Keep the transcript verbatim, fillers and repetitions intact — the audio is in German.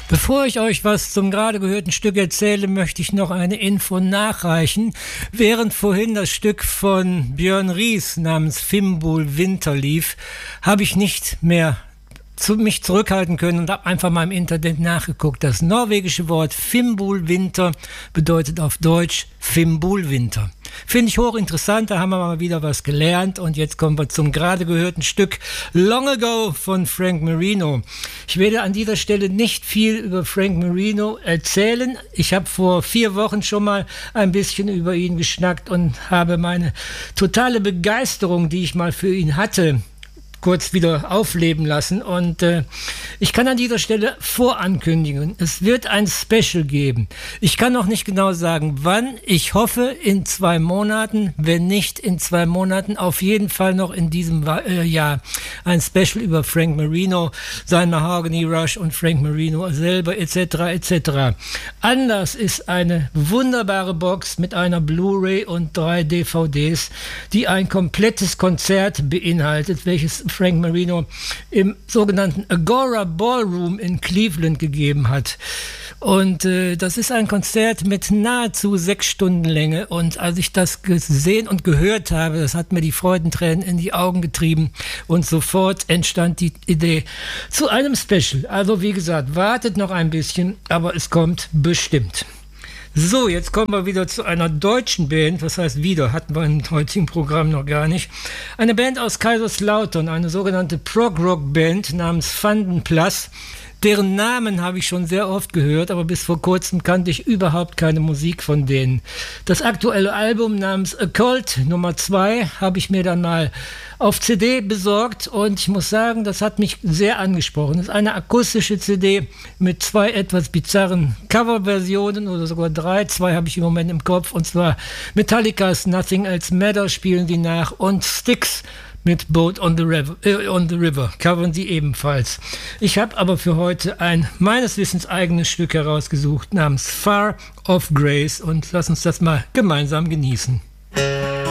Bevor ich euch was zum gerade gehörten Stück erzähle, möchte ich noch eine Info nachreichen. Während vorhin das Stück von Björn Ries namens Fimbul Winter lief, habe ich nicht mehr zu mich zurückhalten können und habe einfach mal im Internet nachgeguckt. Das norwegische Wort Fimbul Winter bedeutet auf Deutsch Fimbul Winter. Finde ich hochinteressant, da haben wir mal wieder was gelernt. Und jetzt kommen wir zum gerade gehörten Stück Long Ago von Frank Marino. Ich werde an dieser Stelle nicht viel über Frank Marino erzählen. Ich habe vor vier Wochen schon mal ein bisschen über ihn geschnackt und habe meine totale Begeisterung, die ich mal für ihn hatte, kurz wieder aufleben lassen. Und äh, ich kann an dieser Stelle vorankündigen, es wird ein Special geben. Ich kann noch nicht genau sagen, wann. Ich hoffe in zwei Monaten, wenn nicht in zwei Monaten, auf jeden Fall noch in diesem äh, Jahr ein Special über Frank Marino, sein Mahogany Rush und Frank Marino selber et cetera et cetera. Anlass ist eine wunderbare Box mit einer Blu-ray und drei D V Ds, die ein komplettes Konzert beinhaltet, welches Frank Marino im sogenannten Agora Ballroom in Cleveland gegeben hat. Und äh, das ist ein Konzert mit nahezu sechs Stunden Länge. Und als ich das gesehen und gehört habe, das hat mir die Freudentränen in die Augen getrieben. Und sofort entstand die Idee zu einem Special. Also wie gesagt, wartet noch ein bisschen, aber es kommt bestimmt. So, jetzt kommen wir wieder zu einer deutschen Band. Was heißt wieder? Hatten wir im heutigen Programm noch gar nicht. Eine Band aus Kaiserslautern, eine sogenannte Prog-Rock-Band namens Vandenplas. Deren Namen habe ich schon sehr oft gehört, aber bis vor kurzem kannte ich überhaupt keine Musik von denen. Das aktuelle Album namens A Cult Nummer zwei habe ich mir dann mal auf C D besorgt und ich muss sagen, das hat mich sehr angesprochen. Das ist eine akustische C D mit zwei etwas bizarren Coverversionen oder sogar drei. Zwei habe ich im Moment im Kopf, und zwar Metallica's Nothing Else Matters spielen die nach und Styx mit Boat on the River, äh, on the River covern sie ebenfalls. Ich habe aber für heute ein meines Wissens eigenes Stück herausgesucht namens Far of Grace und lass uns das mal gemeinsam genießen.